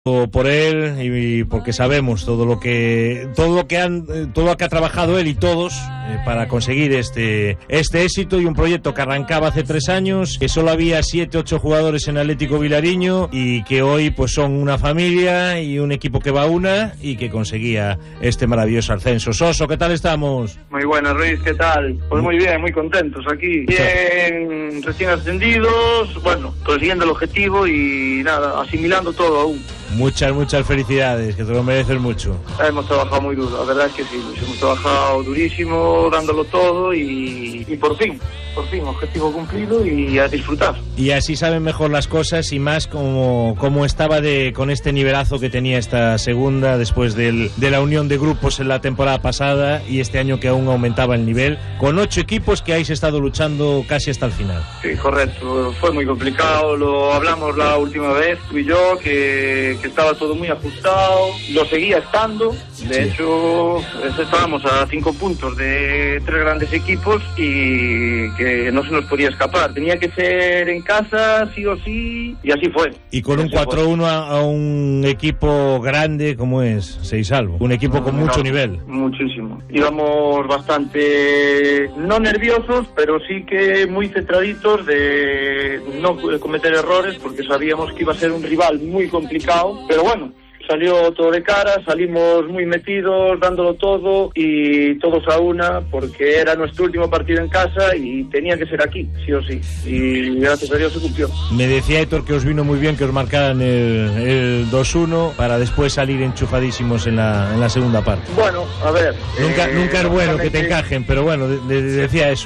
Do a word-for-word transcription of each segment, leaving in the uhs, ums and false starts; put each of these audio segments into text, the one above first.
por él y porque sabemos todo lo que todo lo que han todo lo que ha trabajado él y todos eh, para conseguir este este éxito y un proyecto que arrancaba hace tres años, que solo había siete ocho jugadores en Atlético Vilariño y que hoy pues son una familia y un equipo que va a una y que conseguía este maravilloso ascenso. Soso, ¿qué tal estamos? Muy buenas, Ruiz, ¿qué tal? Pues muy bien, muy contentos aquí, bien, recién ascendidos, bueno, consiguiendo el objetivo y nada, asimilando todo aún. Muchas, muchas felicidades, que te lo mereces mucho. Hemos trabajado muy duro, la verdad es que sí, Luis, hemos trabajado durísimo, dándolo todo y, y por fin, por fin, objetivo cumplido y a disfrutar. Y así saben mejor las cosas y más como, como estaba de con este nivelazo que tenía esta segunda después del, de la unión de grupos en la temporada pasada y este año que aún aumentaba el nivel, con ocho equipos que habéis estado luchando casi hasta el final. Sí, correcto, fue muy complicado, lo hablamos la última vez, tú y yo, que... que estaba todo muy ajustado, lo seguía estando, de sí. hecho estábamos a cinco puntos de tres grandes equipos y que no se nos podía escapar, tenía que ser en casa sí o sí y así fue. Y con un cuatro uno a, a un equipo grande como es Seisalvo, un equipo no, con no, mucho no, nivel. Muchísimo, íbamos bastante, no nerviosos, pero sí que muy centraditos de no cometer errores porque sabíamos que iba a ser un rival muy complicado. Pero bueno, salió todo de cara, salimos muy metidos, dándolo todo y todos a una, porque era nuestro último partido en casa y tenía que ser aquí, sí o sí. Y gracias a Dios se cumplió. Me decía Héctor que os vino muy bien que os marcaran el, el dos uno para después salir enchufadísimos en la, en la segunda parte. Bueno, a ver... Nunca, eh, nunca es bueno que te encajen, pero bueno, de, de, decía eso.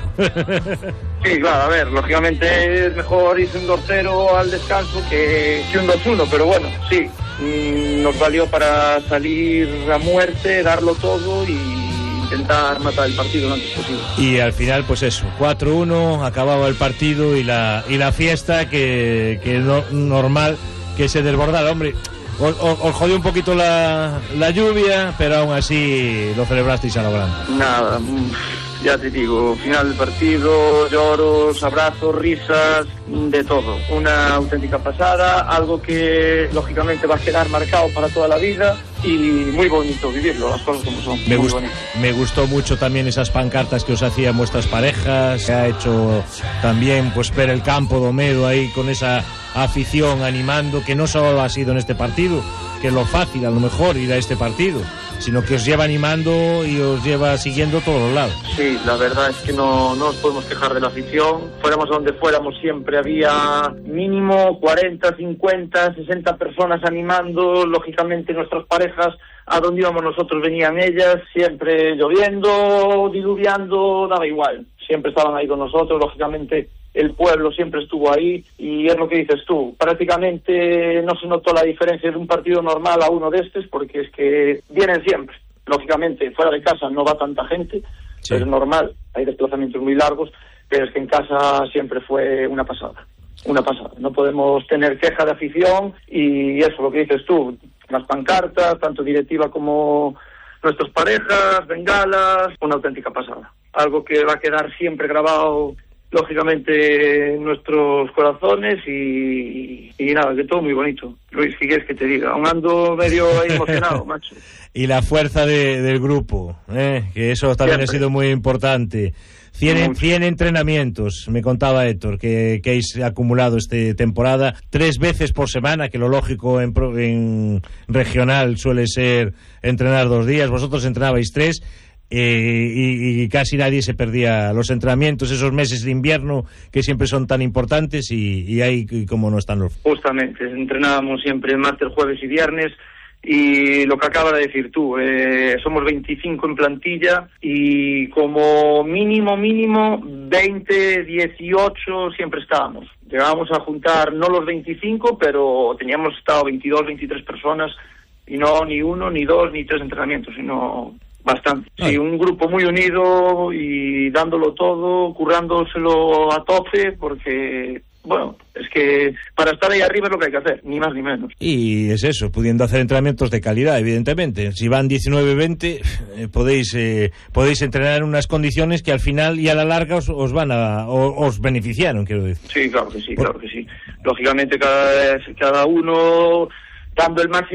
Sí, claro, a ver, lógicamente es mejor irse un dos cero al descanso que, que un dos uno, pero bueno, sí. Nos valió para salir a muerte, darlo todo y intentar matar el partido lo antes posible. Y al final pues eso, cuatro uno, acababa el partido y la y la fiesta que, que no, normal que se desbordara. Hombre, os, os, os jodió un poquito la, la lluvia, pero aún así lo celebrasteis a lo grande. Nada, ya te digo, final del partido, lloros, abrazos, risas, de todo. Una auténtica pasada, algo que lógicamente va a quedar marcado para toda la vida y muy bonito vivirlo, las cosas como son. Me, gust me gustó mucho también esas pancartas que os hacían vuestras parejas, que ha hecho también pues ver el campo Domedo ahí con esa afición animando, que no solo ha sido en este partido, que es lo fácil a lo mejor ir a este partido, sino que os lleva animando y os lleva siguiendo todos los lados. Sí, la verdad es que no, no nos podemos quejar de la afición. Fuéramos a donde fuéramos siempre había mínimo cuarenta, cincuenta, sesenta personas animando, lógicamente nuestras parejas, a donde íbamos nosotros venían ellas, siempre lloviendo, diluviando, daba igual. Siempre estaban ahí con nosotros, lógicamente el pueblo siempre estuvo ahí y es lo que dices tú, prácticamente no se notó la diferencia de un partido normal a uno de estos porque es que vienen siempre, lógicamente fuera de casa no va tanta gente, sí. Pero es normal, hay desplazamientos muy largos, pero es que en casa siempre fue una pasada, una pasada, no podemos tener queja de afición y eso, lo que dices tú, las pancartas, tanto directiva como nuestras parejas, bengalas, una auténtica pasada, algo que va a quedar siempre grabado lógicamente en nuestros corazones y, y nada, que todo muy bonito. Luis, ¿qué quieres que te diga? Aún ando medio emocionado, macho. Y la fuerza de, del grupo, ¿eh? Que eso también Siempre. ha sido muy importante. cien, cien entrenamientos, me contaba Héctor, que, que habéis acumulado esta temporada, tres veces por semana, que lo lógico en, en regional suele ser entrenar dos días, vosotros entrenabais tres. Eh, y, y casi nadie se perdía los entrenamientos, esos meses de invierno que siempre son tan importantes y, y ahí como no están los... Justamente, entrenábamos siempre martes, jueves y viernes y lo que acabas de decir tú, eh, somos veinticinco en plantilla y como mínimo, mínimo veinte, dieciocho siempre estábamos. Llegábamos a juntar no los veinticinco, pero teníamos estado veintidós, veintitrés personas y no ni uno, ni dos, ni tres entrenamientos, sino... Bastante. Sí, un grupo muy unido y dándolo todo, currándoselo a tope, porque, bueno, es que para estar ahí arriba es lo que hay que hacer, ni más ni menos. Y es eso, pudiendo hacer entrenamientos de calidad, evidentemente. Si van diecinueve, veinte, eh, podéis eh, podéis entrenar en unas condiciones que al final y a la larga os, os van a os, os beneficiaron, quiero decir. Sí, claro que sí, Por... claro que sí. Lógicamente cada, cada uno dando el máximo